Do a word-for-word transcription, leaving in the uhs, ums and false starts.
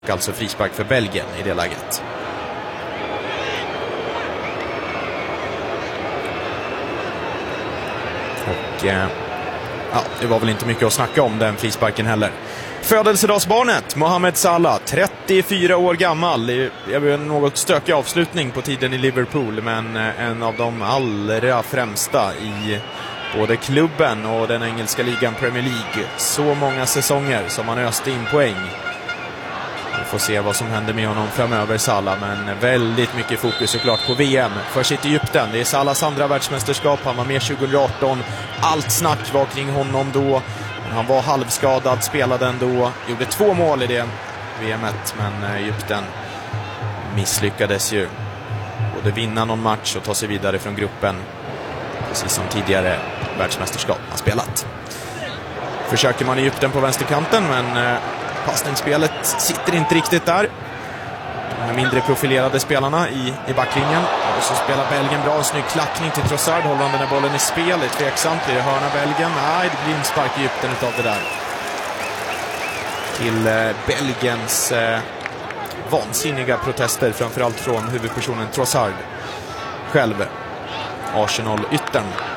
Alltså frispark för Belgien i det läget. Och eh, ja, det var väl inte mycket att snacka om den frisparken heller. Födelsedagsbarnet Mohamed Salah, trettiofyra år gammal. Det är en något stökig avslutning på tiden i Liverpool, men en av de allra främsta i både klubben och den engelska ligan Premier League. Så många säsonger som han öste in poäng. Vi får se vad som händer med honom framöver, Salah, men väldigt mycket fokus såklart på V M för sitt Egypten. Det är Salahs andra världsmästerskap, han var med tjugoarton. Allt snack var kring honom då. Han var halvskadad, spelade ändå, gjorde två mål i det V M-et, men Egypten misslyckades ju både vinna någon match och ta sig vidare från gruppen, precis som tidigare världsmästerskap han spelat. Försöker man Egypten på vänsterkanten, men passningsspelet sitter inte riktigt där. De här mindre profilerade spelarna i, i backlinjen. Och så spelar Belgien bra, en snygg klackning till Trossard. Håller han den här bollen i spel, det är tveksamt. Blir det hörna Belgien? Nej, det blir en spark i Egypten utav det där. Till eh, Belgiens eh, vansinniga protester, framförallt från huvudpersonen Trossard själv. Arsenal-yttern